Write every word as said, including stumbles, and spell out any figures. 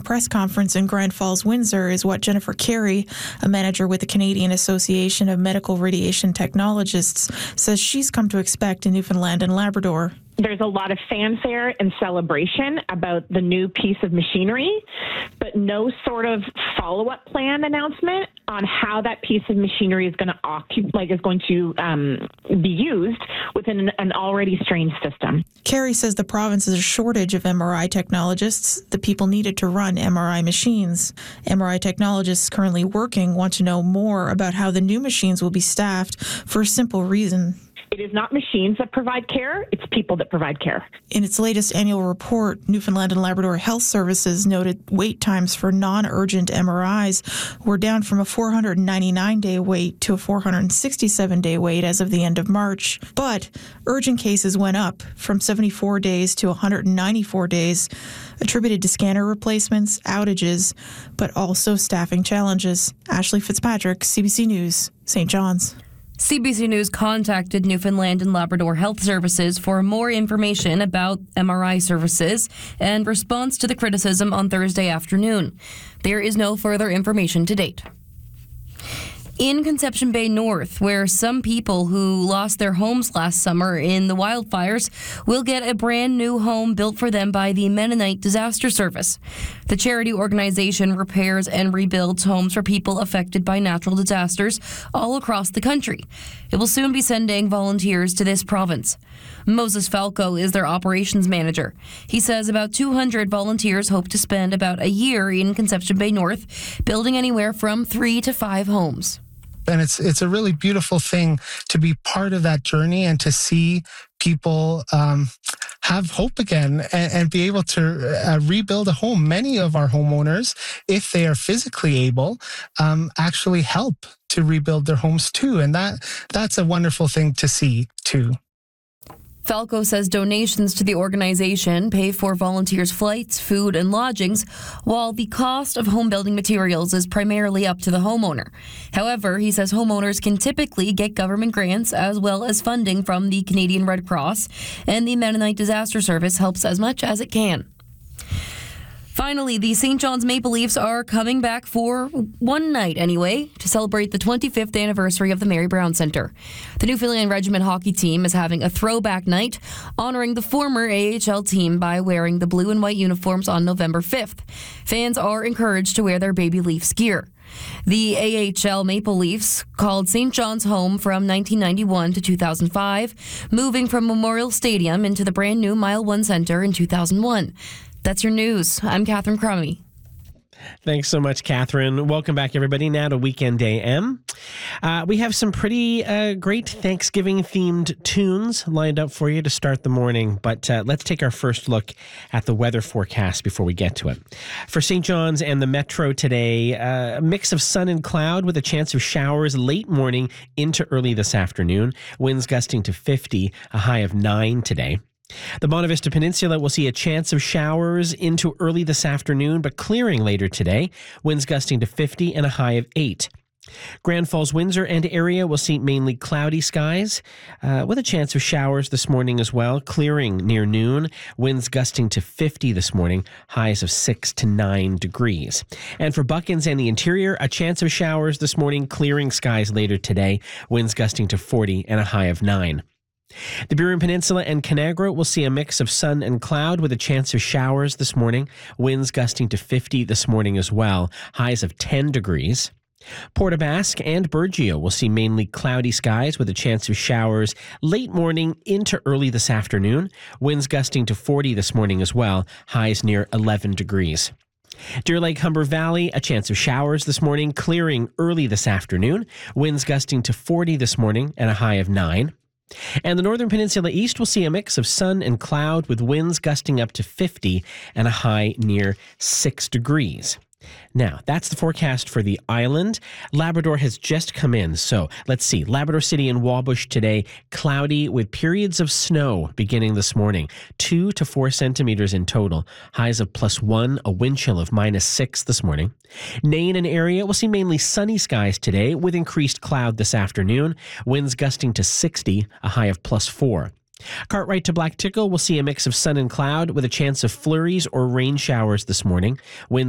press conference in Grand Falls, Windsor, is what Jennifer Carey, a manager with the Canadian Association of Medical Radiation Technologists, says she's come to expect in Newfoundland and Labrador. There's a lot of fanfare and celebration about the new piece of machinery, but no sort of follow-up plan announcement on how that piece of machinery is going to occup- like is going to um, be used within an, an already strained system. Carey says the province has a shortage of M R I technologists, the people needed to run M R I machines. M R I technologists currently working want to know more about how the new machines will be staffed for a simple reason. It is not machines that provide care, it's people that provide care. In its latest annual report, Newfoundland and Labrador Health Services noted wait times for non-urgent M R Is were down from a four hundred ninety-nine day wait to a four hundred sixty-seven day wait as of the end of March. But urgent cases went up from seventy-four days to one hundred ninety-four days, attributed to scanner replacements, outages, but also staffing challenges. Ashley Fitzpatrick, C B C News, Saint John's. C B C News contacted Newfoundland and Labrador Health Services for more information about M R I services and response to the criticism on Thursday afternoon. There is no further information to date. In Conception Bay North, where some people who lost their homes last summer in the wildfires will get a brand new home built for them by the Mennonite Disaster Service. The charity organization repairs and rebuilds homes for people affected by natural disasters all across the country. It will soon be sending volunteers to this province. Moses Falco is their operations manager. He says about two hundred volunteers hope to spend about a year in Conception Bay North, building anywhere from three to five homes. And it's it's a really beautiful thing to be part of that journey and to see people um, have hope again and, and be able to uh, rebuild a home. Many of our homeowners, if they are physically able, um, actually help to rebuild their homes too. And that that's a wonderful thing to see too. Falco says donations to the organization pay for volunteers' flights, food, and lodgings, while the cost of home building materials is primarily up to the homeowner. However, he says homeowners can typically get government grants as well as funding from the Canadian Red Cross, and the Mennonite Disaster Service helps as much as it can. Finally, the Saint John's Maple Leafs are coming back for one night anyway to celebrate the twenty-fifth anniversary of the Mary Brown Centre. The Newfoundland Regiment hockey team is having a throwback night honoring the former A H L team by wearing the blue and white uniforms on November fifth. Fans are encouraged to wear their Baby Leafs gear. The A H L Maple Leafs called Saint John's home from nineteen ninety-one to two thousand five, moving from Memorial Stadium into the brand new Mile One Centre in two thousand one. That's your news. I'm Catherine Crummy. Thanks so much, Catherine. Welcome back, everybody. Now to Weekend A M. Uh, we have some pretty uh, great Thanksgiving-themed tunes lined up for you to start the morning, but uh, let's take our first look at the weather forecast before we get to it. For Saint John's and the Metro today, uh, a mix of sun and cloud with a chance of showers late morning into early this afternoon. Winds gusting to fifty, a high of nine today. The Bonavista Vista Peninsula will see a chance of showers into early this afternoon, but clearing later today. Winds gusting to fifty and a high of eight. Grand Falls, Windsor and area will see mainly cloudy skies uh, with a chance of showers this morning as well, clearing near noon. Winds gusting to fifty this morning, highs of six to nine degrees. And for Buckins and the interior, a chance of showers this morning, clearing skies later today. Winds gusting to forty and a high of nine. The Burin Peninsula and Conagra will see a mix of sun and cloud with a chance of showers this morning. Winds gusting to fifty this morning as well, highs of ten degrees. Port aux Basques and Burgeo will see mainly cloudy skies with a chance of showers late morning into early this afternoon. Winds gusting to forty this morning as well, highs near eleven degrees. Deer Lake, Humber Valley, a chance of showers this morning, clearing early this afternoon. Winds gusting to forty this morning and a high of nine. And the Northern Peninsula East will see a mix of sun and cloud with winds gusting up to fifty and a high near six degrees. Now, that's the forecast for the island. Labrador has just come in, so let's see. Labrador City and Wabush today, cloudy with periods of snow beginning this morning. Two to four centimeters in total. Highs of plus one, a wind chill of minus six this morning. Nain and area will see mainly sunny skies today with increased cloud this afternoon. Winds gusting to sixty, a high of plus four. Cartwright to Black Tickle will see a mix of sun and cloud with a chance of flurries or rain showers this morning. Winds